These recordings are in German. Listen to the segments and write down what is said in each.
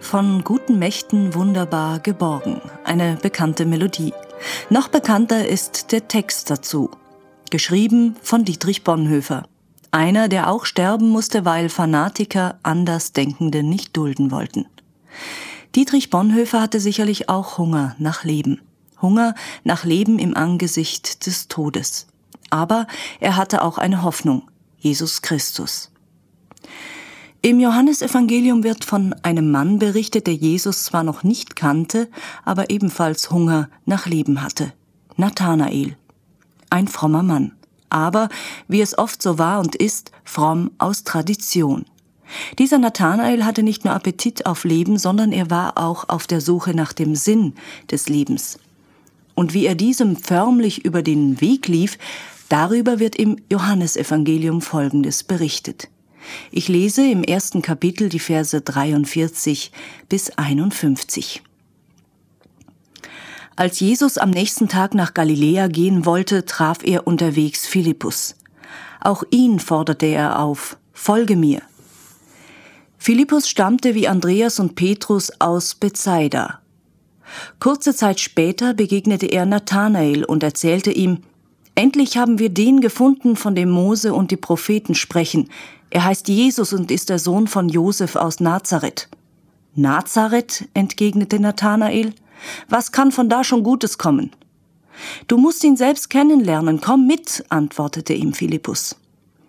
Von guten Mächten wunderbar geborgen. Eine bekannte Melodie. Noch bekannter ist der Text dazu. Geschrieben von Dietrich Bonhoeffer. Einer, der auch sterben musste, weil Fanatiker Andersdenkende nicht dulden wollten. Dietrich Bonhoeffer hatte sicherlich auch Hunger nach Leben. Hunger nach Leben im Angesicht des Todes. Aber er hatte auch eine Hoffnung. Jesus Christus. Im Johannesevangelium wird von einem Mann berichtet, der Jesus zwar noch nicht kannte, aber ebenfalls Hunger nach Leben hatte. Nathanael. Ein frommer Mann. Aber, wie es oft so war und ist, fromm aus Tradition. Dieser Nathanael hatte nicht nur Appetit auf Leben, sondern er war auch auf der Suche nach dem Sinn des Lebens. Und wie er diesem förmlich über den Weg lief, darüber wird im Johannesevangelium Folgendes berichtet. Ich lese im 1. Kapitel die Verse 43 bis 51. Als Jesus am nächsten Tag nach Galiläa gehen wollte, traf er unterwegs Philippus. Auch ihn forderte er auf: Folge mir. Philippus stammte wie Andreas und Petrus aus Bethsaida. Kurze Zeit später begegnete er Nathanael und erzählte ihm: Endlich haben wir den gefunden, von dem Mose und die Propheten sprechen. Er heißt Jesus und ist der Sohn von Josef aus Nazareth. Nazareth, entgegnete Nathanael, was kann von da schon Gutes kommen? Du musst ihn selbst kennenlernen, komm mit, antwortete ihm Philippus.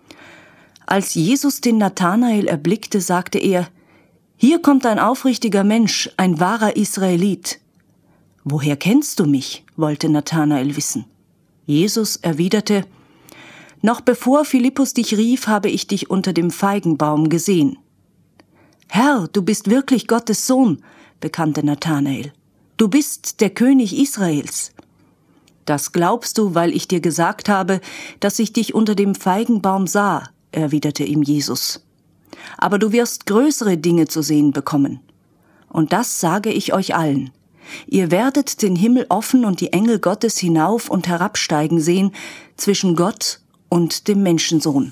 Als Jesus den Nathanael erblickte, sagte er: Hier kommt ein aufrichtiger Mensch, ein wahrer Israelit. Woher kennst du mich? Wollte Nathanael wissen. Jesus erwiderte: Noch bevor Philippus dich rief, habe ich dich unter dem Feigenbaum gesehen. Herr, du bist wirklich Gottes Sohn, bekannte Nathanael. Du bist der König Israels. Das glaubst du, weil ich dir gesagt habe, dass ich dich unter dem Feigenbaum sah, erwiderte ihm Jesus. Aber du wirst größere Dinge zu sehen bekommen. Und das sage ich euch allen. Ihr werdet den Himmel offen und die Engel Gottes hinauf und herabsteigen sehen zwischen Gott und dem Menschensohn.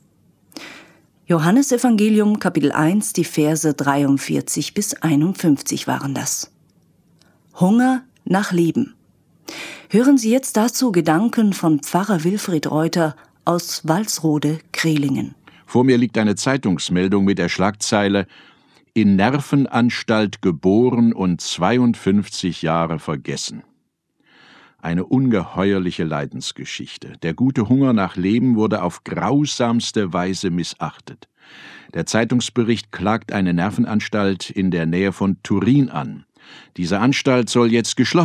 Johannesevangelium, Kapitel 1, die Verse 43 bis 51 waren das. Hunger nach Leben. Hören Sie jetzt dazu Gedanken von Pfarrer Wilfried Reuter aus Walsrode, Krehlingen. Vor mir liegt eine Zeitungsmeldung mit der Schlagzeile: In Nervenanstalt geboren und 52 Jahre vergessen. Eine ungeheuerliche Leidensgeschichte. Der gute Hunger nach Leben wurde auf grausamste Weise missachtet. Der Zeitungsbericht klagt eine Nervenanstalt in der Nähe von Turin an. Diese Anstalt soll jetzt geschlossen